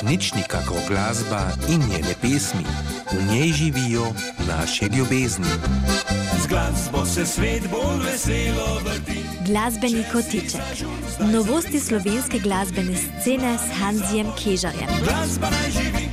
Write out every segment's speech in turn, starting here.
Nič nikako glasba in njene pesmi. V njej živijo naše ljubezni. Z glasbo se svet bolj veselo vrti. Glasbeni kotiček. Novosti slovenske glasbene scene s Hanzijem Kežarjem. Glasba naj živi.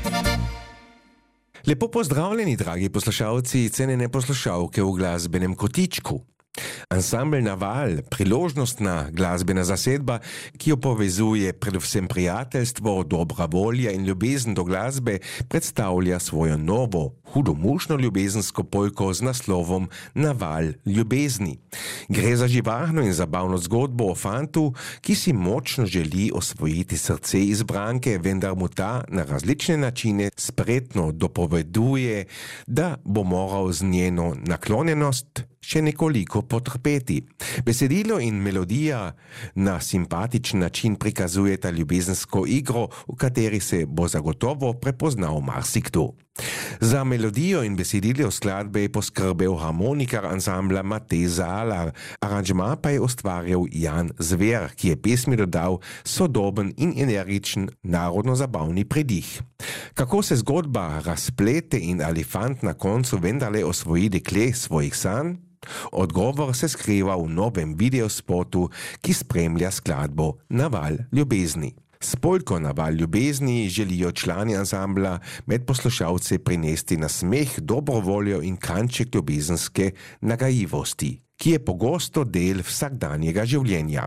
Lepo pozdravljeni, dragi poslušalci, cenjene poslušalke v glasbenem kotičku. Ansambel Naval, priložnostna glasbena zasedba, ki jo povezuje predvsem prijateljstvo, dobra volja in ljubezen do glasbe, predstavlja svojo novo, hudomušno ljubezensko polko z naslovom Naval ljubezni. Gre za živahno in zabavno zgodbo o fantu, ki si močno želi osvojiti srce izbranke, vendar mu ta na različne načine spretno dopoveduje, da bo moral z njeno naklonjenost še nekoliko potrpeti. Besedilo in melodija na simpatičen način prikazujeta ljubezensko igro, v kateri se bo zagotovo prepoznal marsikdo. Za melodijo in besedilo skladbe je poskrbel harmonikar ansambla Matej Zalar, aranžma pa je ustvarjal Jan Zver, ki je pesmi dodal sodoben in energičen narodno-zabavni pridih. Kako se zgodba razplete in ali fant na koncu vendarle osvoji dekle svojih sanj? Odgovor se skriva v novem videospotu, ki spremlja skladbo Naval ljubezni. S polko Naval ljubezni želijo člani ansambla med poslušalce prinesti nasmeh, dobro voljo in kanček ljubezenske nagajivosti, ki je pogosto del vsakdanjega življenja.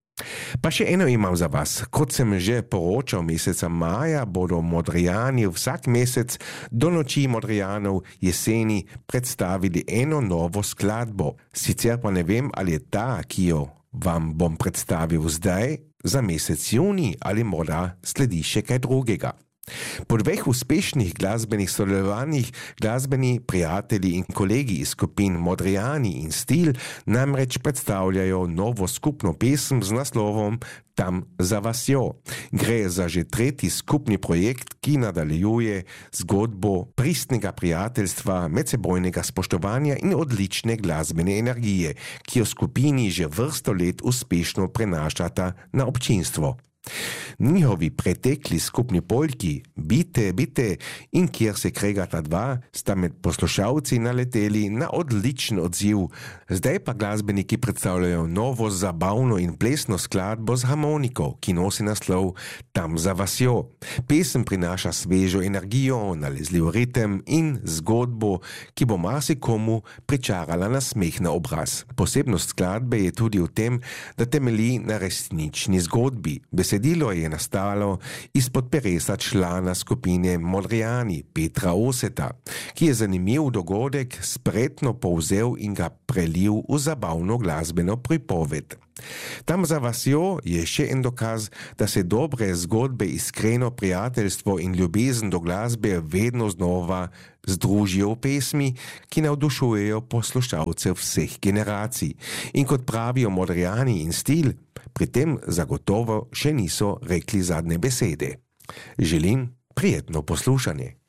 Pa še eno imam za vas. Kot sem že poročal meseca maja, bodo Modrijani vsak mesec do noči Modrijanov jeseni predstavili eno novo skladbo. Sicer pa ne vem, ali je ta, ki jo vam bom predstavil zdaj, za mesec juni ali morda sledi še kaj drugega. Po dveh uspešnih glasbenih sodelovanjih glasbeni prijatelji in kolegi iz skupin Modrijani in Stil namreč predstavljajo novo skupno pesem z naslovom Tam za vasjo. Gre za že tretji skupni projekt, ki nadaljuje zgodbo pristnega prijateljstva, medsebojnega spoštovanja in odlične glasbene energije, ki jo skupini že vrsto let uspešno prenašata na občinstvo. Njihovi pretekli skupni poljki Bite, bite in Kjer se kregata dva sta med poslušalci naleteli na odličen odziv. Zdaj pa glasbeniki predstavljajo novo zabavno in plesno skladbo z harmoniko, ki nosi naslov Tam za vasjo. Pesem prinaša svežo energijo, nalezljiv ritem in zgodbo, ki bo marsikomu pričarala nasmeh na obraz. Posebnost skladbe je tudi v tem, da temelji na resnični zgodbi. Besedilo je nastalo izpod peresa člana skupine Modrijani, Petra Oseta, ki je zanimiv dogodek spretno povzel in ga prelil v zabavno glasbeno pripoved. Tam za vasjo je še en dokaz, da se dobre zgodbe, iskreno prijateljstvo in ljubezen do glasbe vedno znova združijo v pesmi, ki navdušujejo poslušalce vseh generacij. In kot pravijo Modrijani in Stil, pri tem zagotovo še niso rekli zadnje besede. Želim prijetno poslušanje.